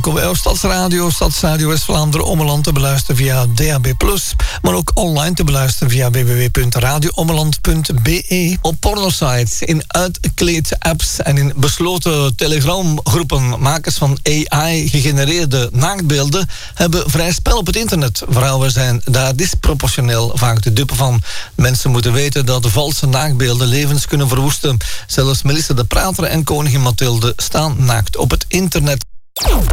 welkom bij Stadsradio West-Vlaanderen Ommeland te beluisteren via DAB+, maar ook online te beluisteren via www.radioommeland.be. Op pornosites, in uitkleed-apps en in besloten telegramgroepen makers van AI-gegenereerde naaktbeelden hebben vrij spel op het internet. Vrouwen zijn daar disproportioneel vaak de dupe van. Mensen moeten weten dat de valse naaktbeelden levens kunnen verwoesten. Zelfs Melissa de Prater en koningin Mathilde staan naakt op het internet.